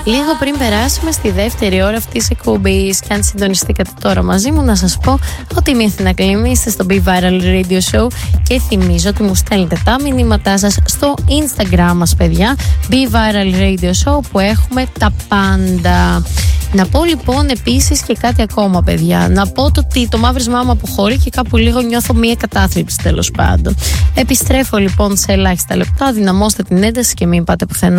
Λίγο πριν περάσουμε στη δεύτερη ώρα αυτής της εκπομπής, και αν συντονιστήκατε τώρα μαζί μου, να σας πω ότι είμαι η Αθηνά Κλήμη, είστε στο Be Viral Radio Show και θυμίζω ότι μου στέλνετε τα μηνύματά σας στο Instagram μας, παιδιά, Be Viral Radio Show, που έχουμε τα πάντα. Να πω λοιπόν επίσης και κάτι ακόμα, παιδιά. Να πω ότι το μαύρισμά μου αποχωρεί και κάπου λίγο νιώθω μία κατάθλιψη, τέλος πάντων. Επιστρέφω λοιπόν σε ελάχιστα λεπτά. Δυναμώστε την ένταση και μην πάτε πουθενά.